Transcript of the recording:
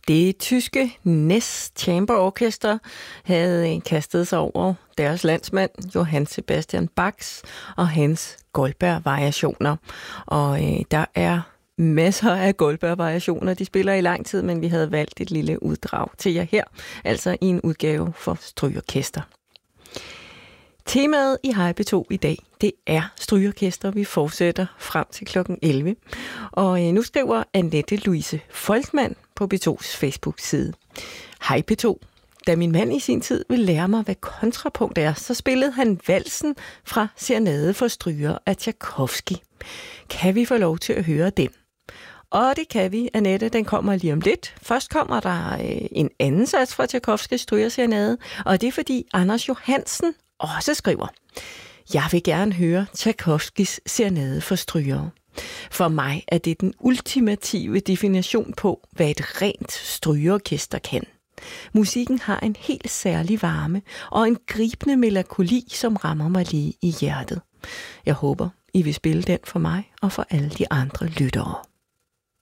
Det tyske Ness Chamber Orchestra havde kastet sig over deres landsmand Johann Sebastian Bachs og hans Goldberg-variationer. Og der er masser af Goldberg-variationer. De spiller i lang tid, men vi havde valgt et lille uddrag til jer her, altså i en udgave for strygeorkester. Temaet i Hej P2 i dag, det er strygeorkester. Vi fortsætter frem til kl. 11. Og nu skriver Annette Louise Foltmann på P2's Facebook-side. Hej P2. Da min mand i sin tid ville lære mig, hvad kontrapunkt er, så spillede han valsen fra Serenade for stryger af Tchaikovsky. Kan vi få lov til at høre den? Og det kan vi, Annette. Den kommer lige om lidt. Først kommer der en anden sats fra Tchaikovskys strygerserenade, og det er fordi Anders Johansen også skriver: Jeg vil gerne høre Tchaikovskys serenade for strygere. For mig er det den ultimative definition på, hvad et rent strygeorkester kan. Musikken har en helt særlig varme og en gribende melankoli, som rammer mig lige i hjertet. Jeg håber, I vil spille den for mig og for alle de andre lyttere.